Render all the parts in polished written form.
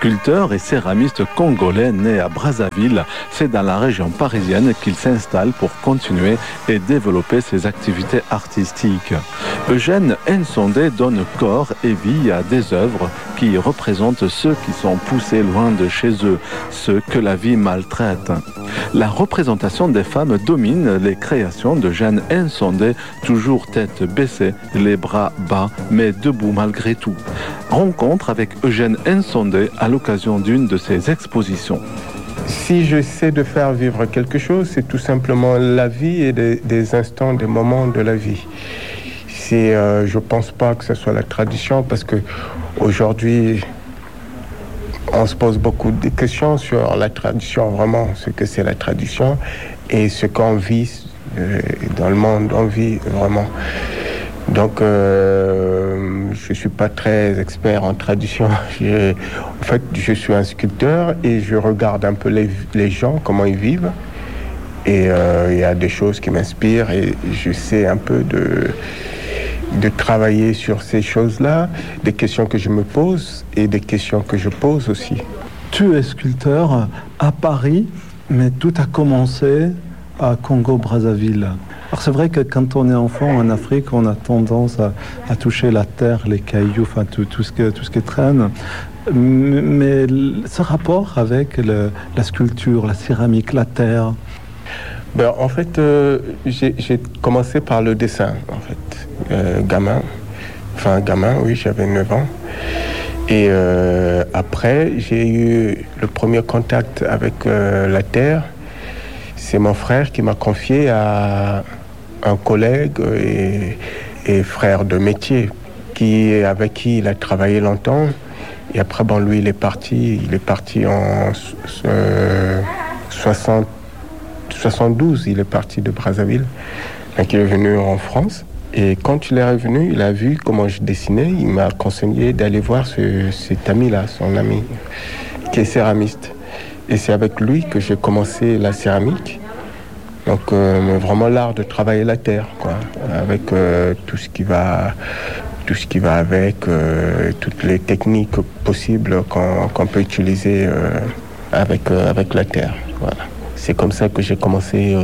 Sculpteur et céramiste congolais né à Brazzaville, c'est dans la région parisienne qu'il s'installe pour continuer et développer ses activités artistiques. Eugène Nsondé donne corps et vie à des œuvres qui représentent ceux qui sont poussés loin de chez eux, ceux que la vie maltraite. La représentation des femmes domine les créations d'Eugène Nsondé, toujours tête baissée, les bras bas, mais debout malgré tout. Rencontre avec Eugène Nsondé à l'occasion d'une de ses expositions. Si j'essaie de faire vivre quelque chose, c'est tout simplement la vie et des instants, des moments de la vie. Je pense pas que ce soit la tradition, parce que aujourd'hui, on se pose beaucoup de questions sur la tradition, vraiment, ce que c'est la tradition et ce qu'on vit dans le monde, on vit vraiment. Donc, je suis pas très expert en tradition. En fait, je suis un sculpteur et je regarde un peu les gens, comment ils vivent. Et il y a des choses qui m'inspirent et j'essaie un peu de travailler sur ces choses-là, des questions que je me pose et des questions que je pose aussi. Tu es sculpteur à Paris, mais tout a commencé à Congo-Brazzaville. Alors c'est vrai que quand on est enfant en Afrique, on a tendance à toucher la terre, les cailloux, enfin tout ce qui traîne. Mais ce rapport avec la sculpture, la céramique, la terre. En fait, j'ai commencé par le dessin, en fait, gamin, oui, j'avais 9 ans. Et après, j'ai eu le premier contact avec la terre. C'est mon frère qui m'a confié à un collègue et frère de métier avec qui il a travaillé longtemps. Et après, lui, il est parti en 72, il est parti de Brazzaville. Donc il est venu en France. Et quand il est revenu, il a vu comment je dessinais. Il m'a conseillé d'aller voir cet ami-là, son ami, qui est céramiste. Et c'est avec lui que j'ai commencé la céramique. Donc vraiment l'art de travailler la terre, quoi, avec tout ce qui va avec, toutes les techniques possibles qu'on peut utiliser avec la terre. Voilà. C'est comme ça que j'ai commencé,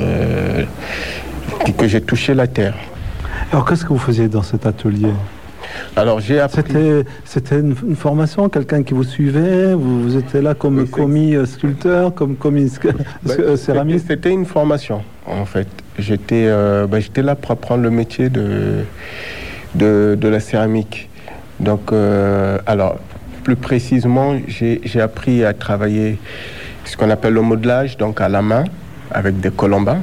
que j'ai touché la terre. Alors qu'est-ce que vous faisiez dans cet atelier ? Alors j'ai appris... C'était une formation, quelqu'un qui vous suivait, vous étiez là comme commis sculpteur, comme commis céramiste? C'était une formation, en fait. J'étais là pour apprendre le métier de la céramique. Donc, alors, plus précisément, j'ai appris à travailler ce qu'on appelle le modelage, donc à la main, avec des colombins.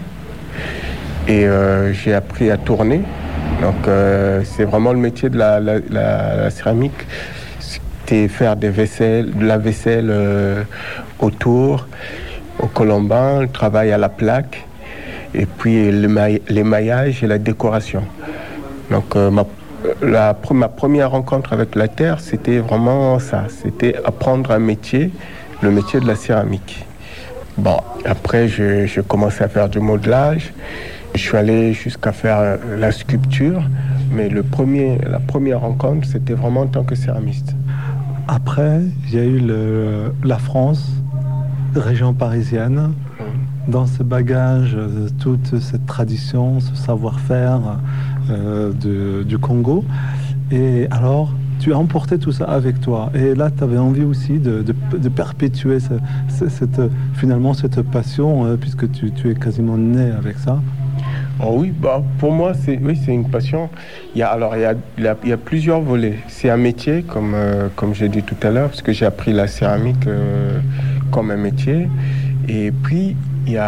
Et j'ai appris à tourner. Donc, c'est vraiment le métier de la céramique. C'était faire de la vaisselle autour, au colombin, le travail à la plaque, et puis l'émaillage et la décoration. Donc, ma première rencontre avec la terre, c'était vraiment ça. C'était apprendre un métier, le métier de la céramique. Après, j'ai commencé à faire du modelage. Je suis allé jusqu'à faire la sculpture, mais la première rencontre, c'était vraiment en tant que céramiste. Après, il y a eu la France, région parisienne. Dans ce bagage, toute cette tradition, ce savoir-faire du Congo. Et alors, tu as emporté tout ça avec toi. Et là, tu avais envie aussi de perpétuer finalement cette passion, puisque tu es quasiment né avec ça. Oh oui, pour moi, c'est une passion. Il y a plusieurs volets. C'est un métier, comme j'ai dit tout à l'heure, parce que j'ai appris la céramique comme un métier. Et puis,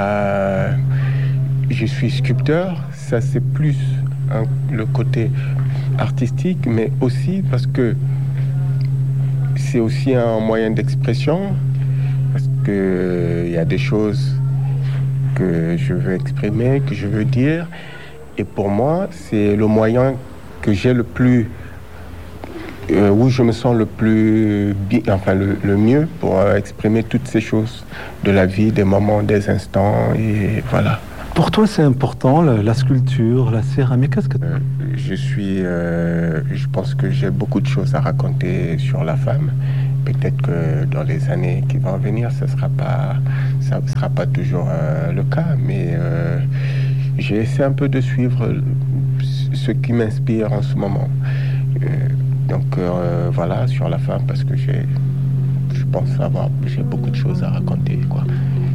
je suis sculpteur. Ça, c'est plus le côté artistique, mais aussi parce que c'est aussi un moyen d'expression, parce qu'il y a des choses que je veux exprimer, que je veux dire. Et pour moi, c'est le moyen que j'ai le plus... où je me sens le plus bien, le mieux pour exprimer toutes ces choses de la vie, des moments, des instants, et voilà. Pour toi, c'est important, la sculpture, la céramique, qu'est-ce que... Je pense que j'ai beaucoup de choses à raconter sur la femme. peut-être que dans les années qui vont venir, ça sera pas toujours le cas, mais j'ai essayé un peu de suivre ce qui m'inspire en ce moment. Donc voilà, sur la femme, parce que j'ai beaucoup de choses à raconter, quoi.